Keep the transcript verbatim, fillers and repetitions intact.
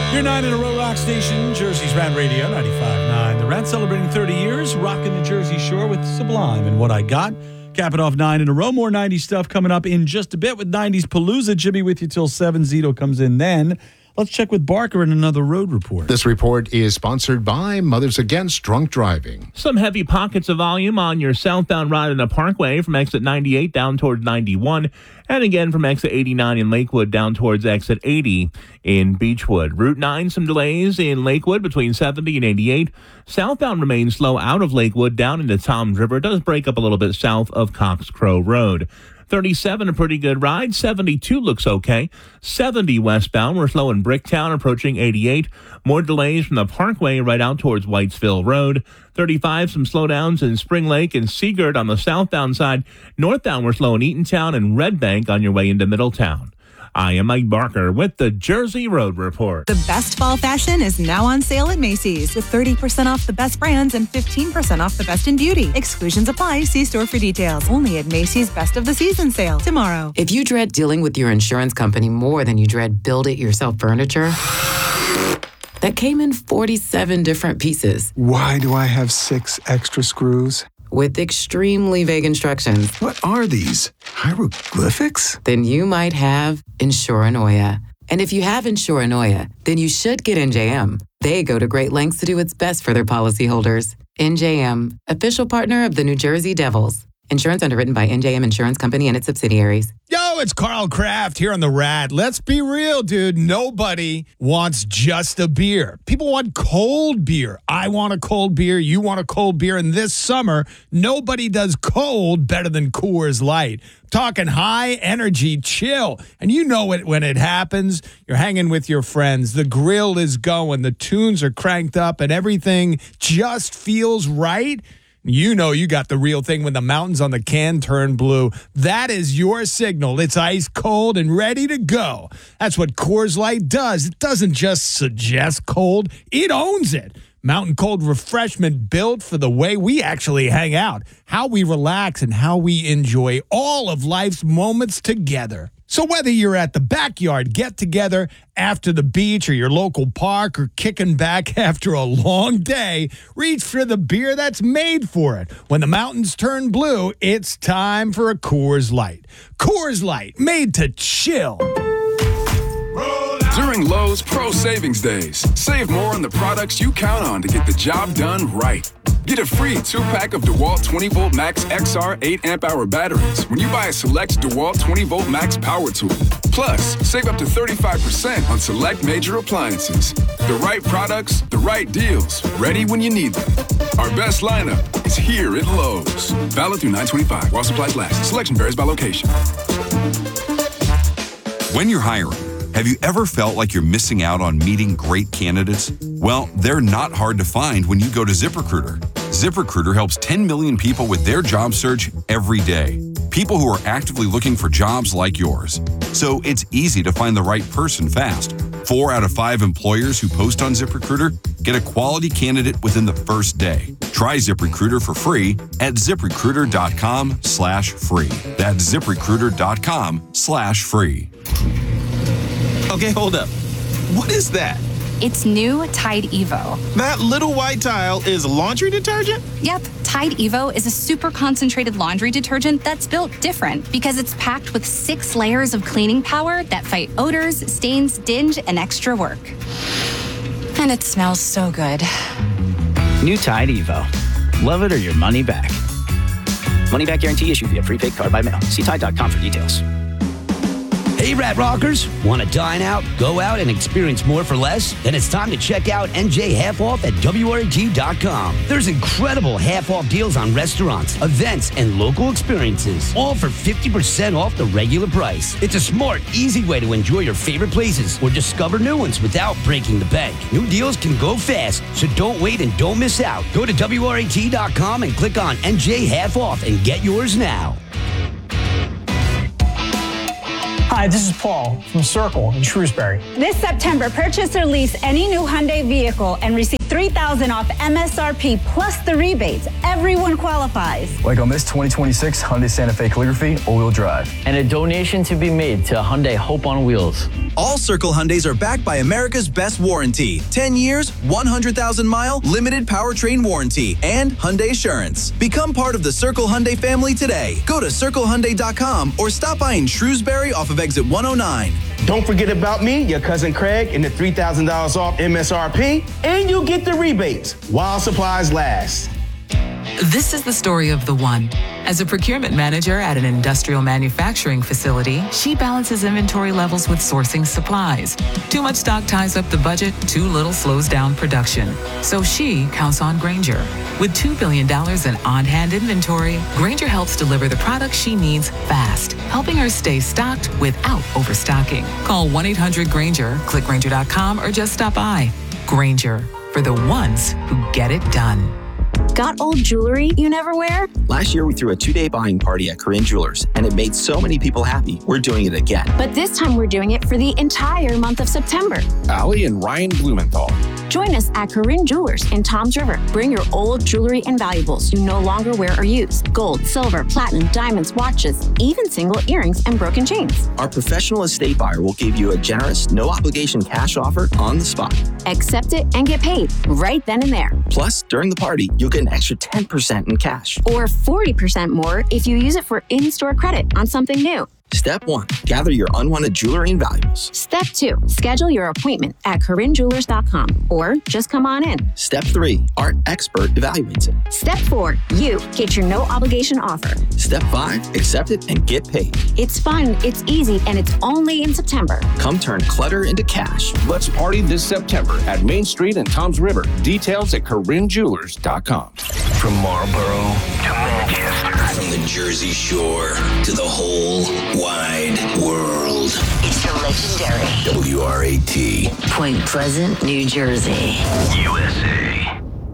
Your nine in a row rock station, Jersey's Rad Radio, ninety-five point nine. The Rad celebrating thirty years, rocking the Jersey Shore with Sublime and What I Got. Capping off nine in a row. More nineties stuff coming up in just a bit with nineties Palooza. Jimmy with you till seven. Zito comes in then. Let's check with Barker in another road report. This report is sponsored by Mothers Against Drunk Driving. Some heavy pockets of volume on your southbound ride in the Parkway from exit ninety-eight down towards ninety-one, and again from exit eighty-nine in Lakewood down towards exit eighty in Beechwood. Route nine, some delays in Lakewood between seventy and eighty-eight. Southbound remains slow out of Lakewood down into Toms River. Does break up a little bit south of Cox Crow Road. thirty-seven, a pretty good ride. seventy-two looks okay. seventy westbound, we're slow in Bricktown, approaching eighty-eight. More delays from the Parkway right out towards Whitesville Road. thirty-five, some slowdowns in Spring Lake and Seagard on the southbound side. Northbound, we're slow in Eatontown and Red Bank on your way into Middletown. I am Mike Barker with the Jersey Road Report. The best fall fashion is now on sale at Macy's with thirty percent off the best brands and fifteen percent off the best in beauty. Exclusions apply. See store for details. Only at Macy's Best of the Season sale tomorrow. If you dread dealing with your insurance company more than you dread build-it-yourself furniture that came in forty-seven different pieces. Why do I have six extra screws? With extremely vague instructions. What are these? Hieroglyphics? Then you might have Insuranoia. And if you have Insuranoia, then you should get N J M. They go to great lengths to do what's best for their policyholders. N J M, official partner of the New Jersey Devils. Insurance underwritten by N J M Insurance Company and its subsidiaries. Yo, it's Carl Kraft here on the Rad. Let's be real, dude. Nobody wants just a beer. People want cold beer. I want a cold beer. You want a cold beer. And this summer, nobody does cold better than Coors Light. Talking high energy chill. And you know it when it happens. You're hanging with your friends. The grill is going. The tunes are cranked up and everything just feels right. You know you got the real thing when the mountains on the can turn blue. That is your signal. It's ice cold and ready to go. That's what Coors Light does. It doesn't just suggest cold. It owns it. Mountain Cold refreshment built for the way we actually hang out, how we relax, and how we enjoy all of life's moments together. So whether you're at the backyard get-together, after the beach, or your local park, or kicking back after a long day, reach for the beer that's made for it. When the mountains turn blue, it's time for a Coors Light. Coors Light, made to chill. During Lowe's Pro Savings Days, save more on the products you count on to get the job done right. Get a free two-pack of DeWalt twenty volt Max X R eight amp hour batteries when you buy a select DeWalt twenty volt Max power tool. Plus, save up to thirty-five percent on select major appliances. The right products, the right deals, ready when you need them. Our best lineup is here at Lowe's. Valid through nine twenty-five while supplies last. Selection varies by location. When you're hiring, have you ever felt like you're missing out on meeting great candidates? Well, they're not hard to find when you go to ZipRecruiter. ZipRecruiter helps ten million people with their job search every day. People who are actively looking for jobs like yours. So it's easy to find the right person fast. Four out of five employers who post on ZipRecruiter get a quality candidate within the first day. Try ZipRecruiter for free at ZipRecruiter.com slash free. That's ZipRecruiter.com slash free. Okay, hold up. What is that? It's new Tide Evo. That little white tile is laundry detergent? Yep, Tide Evo is a super concentrated laundry detergent that's built different because it's packed with six layers of cleaning power that fight odors, stains, dinge, and extra work. And it smells so good. New Tide Evo. Love it or your money back. Money back guarantee issued via prepaid card by mail. See Tide dot com for details. Hey, Rat Rockers, want to dine out, go out, and experience more for less? Then it's time to check out N J Half Off at W R A T dot com. There's incredible half-off deals on restaurants, events, and local experiences, all for fifty percent off the regular price. It's a smart, easy way to enjoy your favorite places or discover new ones without breaking the bank. New deals can go fast, so don't wait and don't miss out. Go to W R A T dot com and click on N J Half Off and get yours now. Hi, this is Paul from Circle in Shrewsbury. This September, purchase or lease any new Hyundai vehicle and receive three thousand dollars off M S R P plus the rebates. Everyone qualifies. Like on this twenty twenty-six Hyundai Santa Fe Calligraphy all-wheel drive. And a donation to be made to Hyundai Hope on Wheels. All Circle Hyundais are backed by America's best warranty. ten years, one hundred thousand mile, limited powertrain warranty, and Hyundai Assurance. Become part of the Circle Hyundai family today. Go to circle hyundai dot com or stop by in Shrewsbury off of exit one oh nine. Don't forget about me, your cousin Craig, and the three thousand dollars off M S R P, and you'll get the rebates while supplies last. This is the story of the one. As a procurement manager at an industrial manufacturing facility, she balances inventory levels with sourcing supplies. Too much stock ties up the budget, too little slows down production. So she counts on Grainger. With two billion dollars in on-hand inventory, Grainger helps deliver the products she needs fast, helping her stay stocked without overstocking. Call one eight hundred Grainger, click Grainger dot com, or just stop by. Grainger, for the ones who get it done. Got old jewelry you never wear? Last year, we threw a two-day buying party at Corinne Jewelers, and it made so many people happy. We're doing it again. But this time, we're doing it for the entire month of September. Allie and Ryan Blumenthal. Join us at Corinne Jewelers in Toms River. Bring your old jewelry and valuables you no longer wear or use. Gold, silver, platinum, diamonds, watches, even single earrings and broken chains. Our professional estate buyer will give you a generous, no-obligation cash offer on the spot. Accept it and get paid right then and there. Plus, during the party, you'll get an extra ten percent in cash. Or forty percent more if you use it for in-store credit on something new. Step one, gather your unwanted jewelry and valuables. Step two, schedule your appointment at Corinne Jewelers dot com or just come on in. Step three, our expert evaluates it. Step four, you get your no obligation offer. Step five, accept it and get paid. It's fun, it's easy, and it's only in September. Come turn clutter into cash. Let's party this September at Main Street and Toms River. Details at Corinne Jewelers dot com. From Marlboro to Manchester. From the Jersey Shore to the whole wide world. It's the legendary W R A T. Point Pleasant, New Jersey. U S